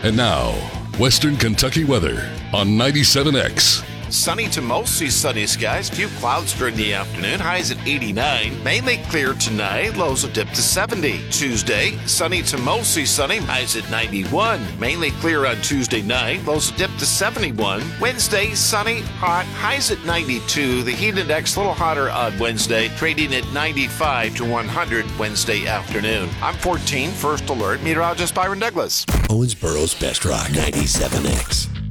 And now, Western Kentucky weather on 97X. Sunny to mostly sunny skies. Few clouds during the afternoon. Highs at 89. Mainly clear tonight. Lows will dip to 70. Tuesday, sunny to mostly sunny. Highs at 91. Mainly clear on Tuesday night. Lows will dip to 71. Wednesday, sunny, hot. Highs at 92. The heat index a little hotter on Wednesday. Trading at 95 to 100 Wednesday afternoon. I'm 14 First Alert meteorologist Byron Douglas. Owensboro's Best Rock 97X.